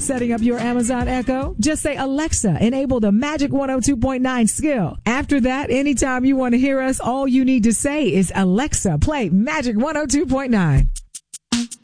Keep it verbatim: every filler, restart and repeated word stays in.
setting up your Amazon Echo? Just say, Alexa, enable the Magic one oh two point nine skill. After that, anytime you want to hear us, all you need to say is, Alexa, play Magic one oh two point nine.